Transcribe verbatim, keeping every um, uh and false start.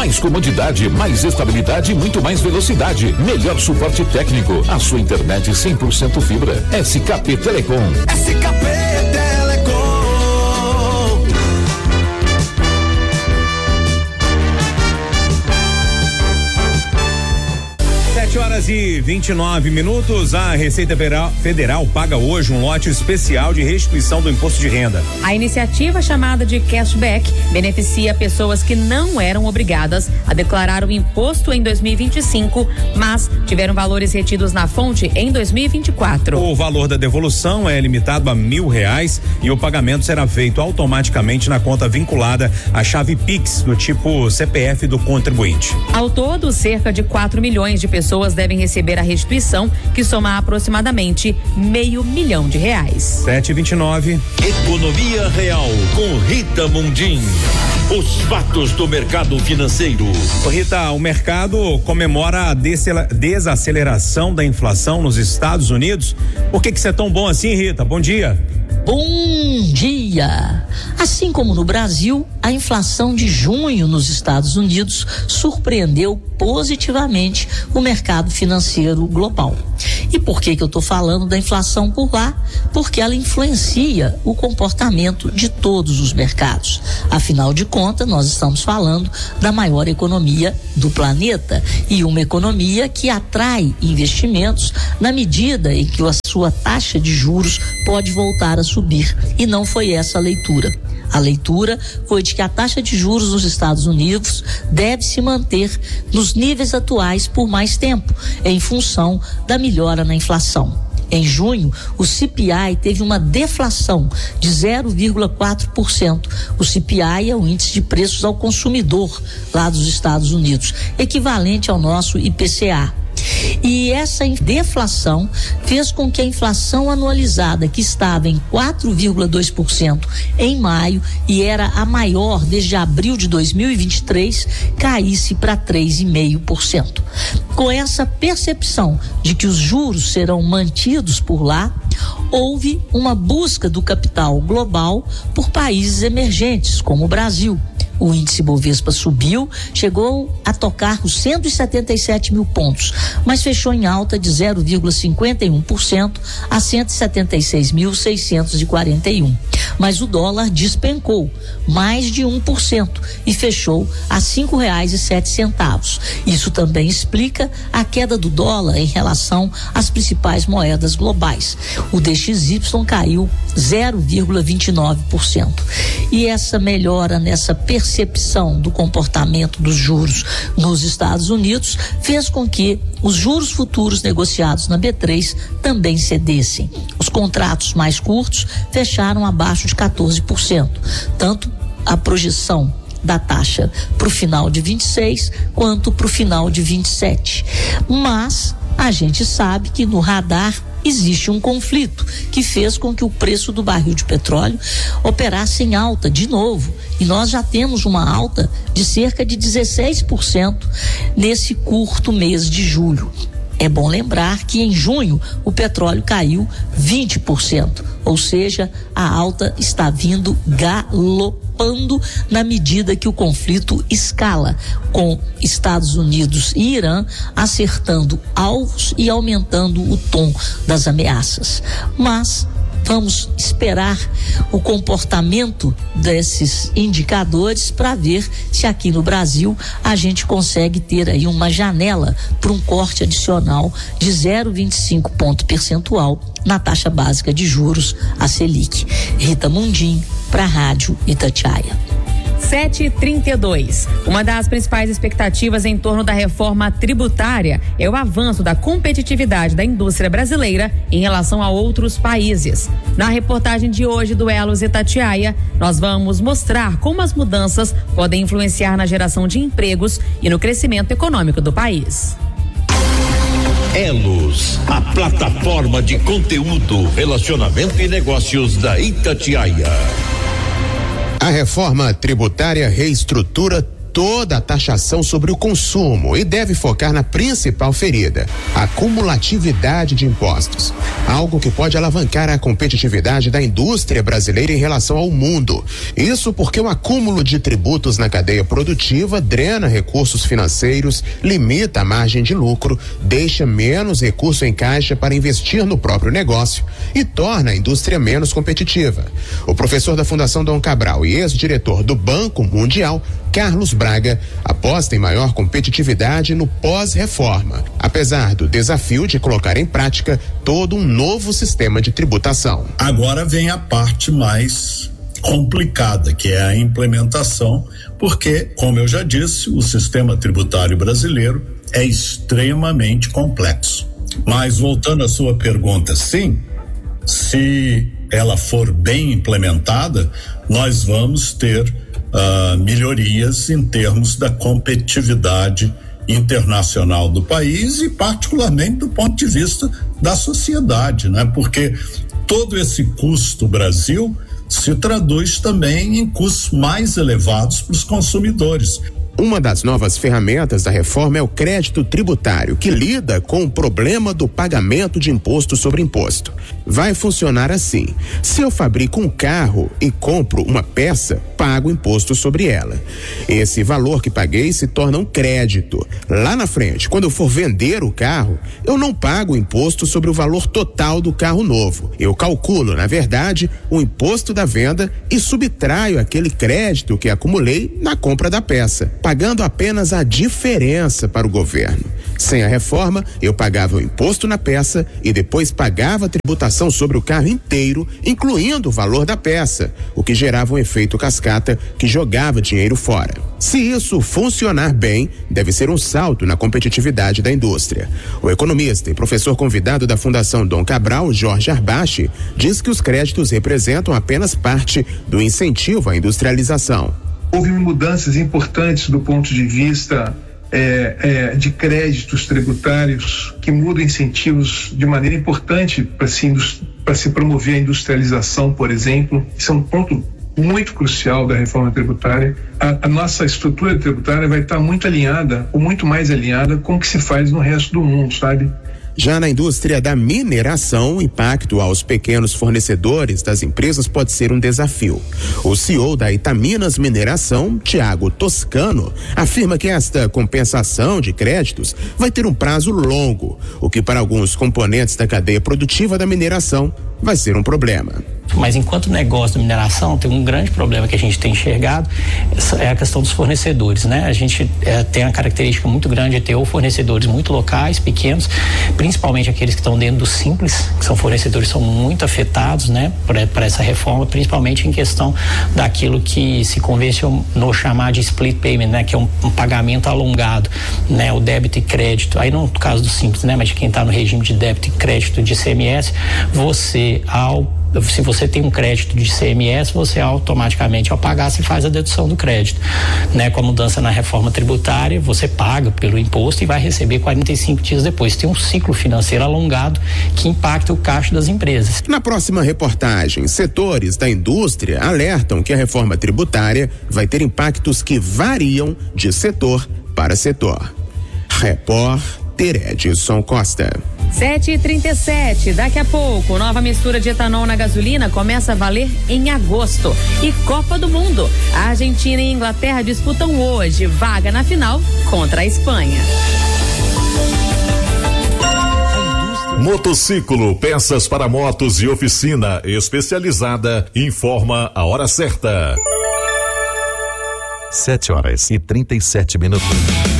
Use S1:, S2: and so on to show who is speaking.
S1: Mais comodidade, mais estabilidade e muito mais velocidade. Melhor suporte técnico. A sua internet cem por cento fibra. S K P Telecom.
S2: S K P Telecom.
S3: sete horas e vinte e nove minutos. A Receita Federal paga hoje um lote especial de restituição do imposto de renda.
S4: A iniciativa, chamada de cashback, beneficia pessoas que não eram obrigadas a declarar o imposto em dois mil e vinte e cinco, mas tiveram valores retidos na fonte em dois mil e vinte e quatro.
S3: O valor da devolução é limitado a mil reais e o pagamento será feito automaticamente na conta vinculada à chave Pix do tipo C P F do contribuinte.
S4: Ao todo, cerca de quatro milhões de pessoas devem receber a restituição, que soma aproximadamente meio milhão de reais.
S3: sete e vinte e nove.
S5: Economia Real com Rita Mundim. Os fatos do mercado financeiro.
S3: Ô Rita, o mercado comemora a desaceleração da inflação nos Estados Unidos. Por que que isso é tão bom assim, Rita? Bom dia.
S6: Bom dia! Assim como no Brasil, a inflação de junho nos Estados Unidos surpreendeu positivamente o mercado financeiro global. E por que que eu estou falando da inflação por lá? Porque ela influencia o comportamento de todos os mercados. Afinal de contas, nós estamos falando da maior economia do planeta e uma economia que atrai investimentos na medida em que a sua taxa de juros pode voltar a subir. E não foi essa a leitura. A leitura foi de que a taxa de juros nos Estados Unidos deve se manter nos níveis atuais por mais tempo, em função da melhora na inflação. Em junho, o C P I teve uma deflação de zero vírgula quatro por cento. O C P I é o índice de preços ao consumidor lá dos Estados Unidos, equivalente ao nosso I P C A. E essa deflação fez com que a inflação anualizada, que estava em quatro vírgula dois por cento em maio e era a maior desde abril de dois mil e vinte e três, caísse para três vírgula cinco por cento. Com essa percepção de que os juros serão mantidos por lá, houve uma busca do capital global por países emergentes, como o Brasil. O índice Bovespa subiu, chegou a tocar os cento e setenta e sete mil pontos, mas fechou em alta de zero vírgula cinquenta e um por cento a cento e setenta e seis mil seiscentos e quarenta e um. Mas o dólar despencou mais de um por cento e fechou a cinco reais e sete centavos. Isso também explica a queda do dólar em relação às principais moedas globais. O D X Y caiu zero vírgula vinte e nove por cento. E essa melhora nessa percepção do comportamento dos juros nos Estados Unidos fez com que os juros futuros negociados na B três também cedessem. Os contratos mais curtos fecharam abaixo de quatorze por cento. Tanto a projeção da taxa para o final de vinte e seis quanto para o final de vinte e sete. Mas a gente sabe que no radar existe um conflito que fez com que o preço do barril de petróleo operasse em alta de novo. E nós já temos uma alta de cerca de dezesseis por cento nesse curto mês de julho. É bom lembrar que em junho o petróleo caiu vinte por cento, ou seja, a alta está vindo galopando na medida que o conflito escala, com Estados Unidos e Irã acertando alvos e aumentando o tom das ameaças. Mas vamos esperar o comportamento desses indicadores para ver se aqui no Brasil a gente consegue ter aí uma janela para um corte adicional de zero vírgula vinte e cinco ponto percentual na taxa básica de juros, a Selic. Rita Mundim, para a Rádio Itatiaia.
S4: sete e trinta e dois. Uma das principais expectativas em torno da reforma tributária é o avanço da competitividade da indústria brasileira em relação a outros países. Na reportagem de hoje do Elos Itatiaia, nós vamos mostrar como as mudanças podem influenciar na geração de empregos e no crescimento econômico do país.
S5: Elos, a plataforma de conteúdo, relacionamento e negócios da Itatiaia.
S7: A reforma tributária reestrutura toda a taxação sobre o consumo e deve focar na principal ferida, a cumulatividade de impostos. Algo que pode alavancar a competitividade da indústria brasileira em relação ao mundo. Isso porque o acúmulo de tributos na cadeia produtiva drena recursos financeiros, limita a margem de lucro, deixa menos recurso em caixa para investir no próprio negócio e torna a indústria menos competitiva. O professor da Fundação Dom Cabral e ex-diretor do Banco Mundial, Carlos Braga, aposta em maior competitividade no pós-reforma, apesar do desafio de colocar em prática todo um novo sistema de tributação.
S8: Agora vem a parte mais complicada, que é a implementação, porque, como eu já disse, o sistema tributário brasileiro é extremamente complexo. Mas voltando à sua pergunta, sim, se ela for bem implementada, nós vamos ter uh, melhorias em termos da competitividade internacional do país e particularmente do ponto de vista da sociedade, né? Porque todo esse custo Brasil se traduz também em custos mais elevados para os consumidores.
S7: Uma das novas ferramentas da reforma é o crédito tributário, que lida com o problema do pagamento de imposto sobre imposto. Vai funcionar assim: se eu fabrico um carro e compro uma peça, pago imposto sobre ela. Esse valor que paguei se torna um crédito. Lá na frente, quando eu for vender o carro, eu não pago imposto sobre o valor total do carro novo. Eu calculo, na verdade, o imposto da venda e subtraio aquele crédito que acumulei na compra da peça, pagando apenas a diferença para o governo. Sem a reforma, eu pagava o imposto na peça e depois pagava a tributação sobre o carro inteiro, incluindo o valor da peça, o que gerava um efeito cascata que jogava dinheiro fora. Se isso funcionar bem, deve ser um salto na competitividade da indústria. O economista e professor convidado da Fundação Dom Cabral, Jorge Arbache, diz que os créditos representam apenas parte do incentivo à industrialização.
S9: Houve mudanças importantes do ponto de vista é, é, de créditos tributários que mudam incentivos de maneira importante para se, para se promover a industrialização, por exemplo. Isso é um ponto muito crucial da reforma tributária. A, a nossa estrutura tributária vai estar muito alinhada, ou muito mais alinhada, com o que se faz no resto do mundo, sabe?
S7: Já na indústria da mineração, o impacto aos pequenos fornecedores das empresas pode ser um desafio. O C E O da Itaminas Mineração, Tiago Toscano, afirma que esta compensação de créditos vai ter um prazo longo, o que para alguns componentes da cadeia produtiva da mineração vai ser um problema.
S10: Mas enquanto negócio da mineração, tem um grande problema que a gente tem enxergado, é a questão dos fornecedores, né? A gente é, tem a característica muito grande de ter ou fornecedores muito locais, pequenos, principalmente aqueles que estão dentro do Simples, que são fornecedores que são muito afetados, né? Para essa reforma, principalmente em questão daquilo que se convencionou chamar de split payment, né? Que é um, um pagamento alongado, né? O débito e crédito, aí não no caso do Simples, né? Mas de quem está no regime de débito e crédito de I C M S, você ao se você tem um crédito de I C M S, você automaticamente, ao pagar, você faz a dedução do crédito, né? Com a mudança na reforma tributária, você paga pelo imposto e vai receber quarenta e cinco dias depois. Tem um ciclo financeiro alongado que impacta o caixa das empresas.
S7: Na próxima reportagem, setores da indústria alertam que a reforma tributária vai ter impactos que variam de setor para setor. Repórter Edson Costa.
S4: sete e trinta e sete, daqui a pouco, nova mistura de etanol na gasolina começa a valer em agosto. E Copa do Mundo, a Argentina e a Inglaterra disputam hoje vaga na final contra a Espanha.
S1: Motociclo, peças para motos e oficina especializada, informa a hora certa.
S11: Sete horas e trinta e sete minutos.